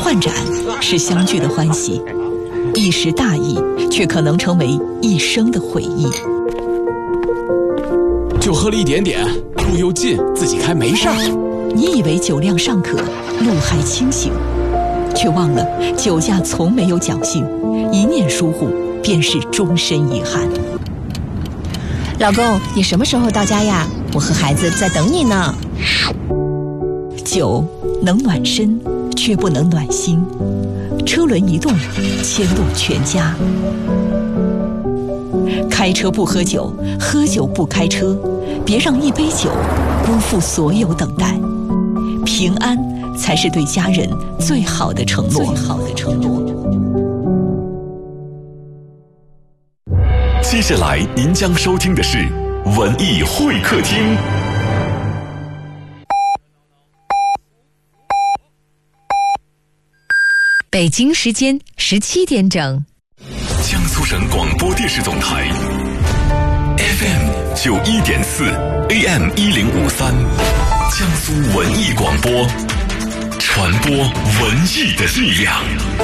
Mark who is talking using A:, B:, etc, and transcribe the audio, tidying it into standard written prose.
A: 饭盏是相聚的欢喜，一时大意却可能成为一生的回忆。
B: 就喝了一点点，路又近，自己开没事儿。
A: 你以为酒量尚可，路还清醒，却忘了酒驾从没有侥幸，一念疏忽便是终身遗憾。
C: 老公，你什么时候到家呀？我和孩子在等你呢。
A: 酒能暖身，却不能暖心。车轮一动，牵动全家。开车不喝酒，喝酒不开车，别让一杯酒辜负所有等待。平安才是对家人最好的承诺。
D: 接下来您将收听的是文艺会客厅。
E: 北京时间17点整，
D: 江苏省广播电视总台 FM 91.4 AM 1053，江苏文艺广播，传播文艺的力量。